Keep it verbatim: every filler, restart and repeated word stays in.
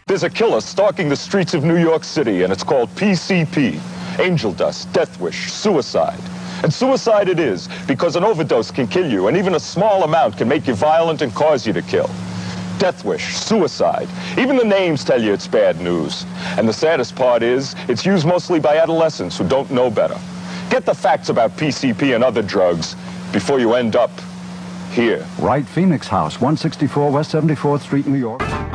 There's a killer stalking the streets of New York City, and it's called P C P. Angel dust, death wish, suicide. And suicide it is, because an overdose can kill you, and even a small amount can make you violent and cause you to kill. Death wish, suicide. Even the names tell you it's bad news. And the saddest part is, it's used mostly by adolescents who don't know better. Get the facts about P C P and other drugs before you end up here. Wright Phoenix House, one sixty-four West seventy-fourth Street, New York.